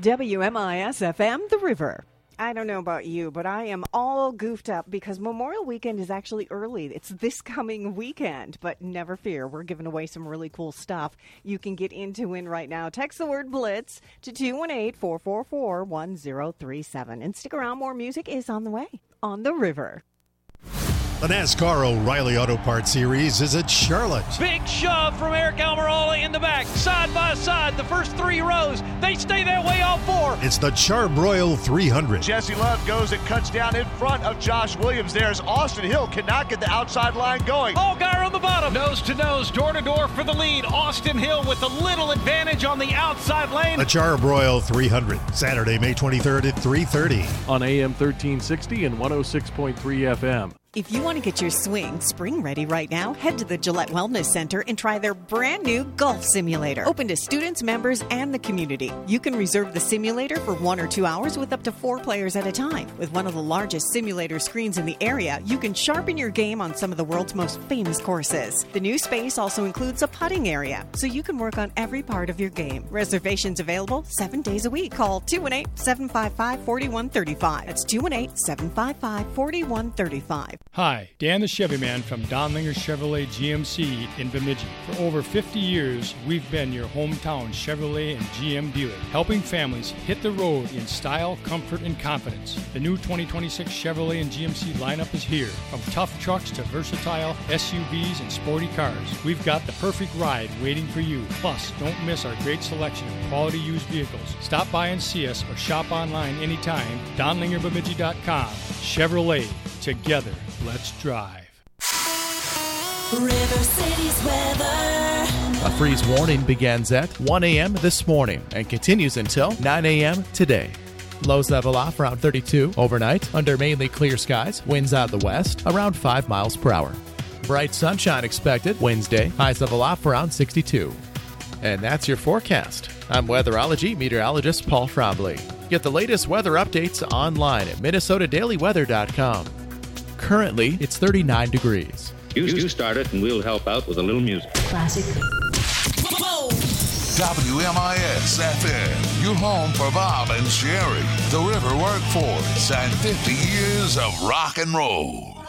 WMIS-FM, The River. I don't know about you, but I am all goofed up because Memorial Weekend is actually early. It's this coming weekend, but never fear. We're giving away some really cool stuff you can get into win right now. Text the word BLITZ to 218-444-1037. And stick around, more music is on the way on The River. The NASCAR O'Reilly Auto Parts Series is at Charlotte. Big shove from Eric Almirola in the back, side by side, the first three rows. They stay that way all four. It's the Char-Broil 300. Jesse Love goes and cuts down in front of Josh Williams. There's Austin Hill, cannot get the outside line going. Allgaier on the bottom. Nose to nose, door to door for the lead. Austin Hill with a little advantage on the outside lane. The Char-Broil 300, Saturday, May 23rd at 3:30. On AM 1360 and 106.3 FM. If you want to get your swing spring ready right now, head to the Gillette Wellness Center and try their brand new golf simulator. Open to students, members, and the community. You can reserve the simulator for 1 or 2 hours with up to 4 players at a time. With one of the largest simulator screens in the area, you can sharpen your game on some of the world's most famous courses. The new space also includes a putting area, so you can work on every part of your game. Reservations available 7 days a week. Call 218-755-4135. That's 218-755-4135. Hi, Dan the Chevy Man from Donlinger Chevrolet GMC in Bemidji. For over 50 years, we've been your hometown Chevrolet and GM dealer, helping families hit the road in style, comfort, and confidence. The new 2026 Chevrolet and GMC lineup is here. From tough trucks to versatile SUVs and sporty cars, we've got the perfect ride waiting for you. Plus, don't miss our great selection of quality used vehicles. Stop by and see us or shop online anytime. DonlingerBemidji.com. Chevrolet. Together, let's drive. River City's weather. A freeze warning begins at 1 a.m. this morning and continues until 9 a.m. today. Lows level off around 32 overnight under mainly clear skies. Winds out of the west around 5 miles per hour. Bright sunshine expected Wednesday. Highs level off around 62. And that's your forecast. I'm weatherology meteorologist Paul Frombley. Get the latest weather updates online at MinnesotaDailyWeather.com. Currently, it's 39 degrees. You start it, and we'll help out with a little music. Classic. WMIS FM, your home for Bob and Sherry, the River Workforce, and 50 years of rock and roll.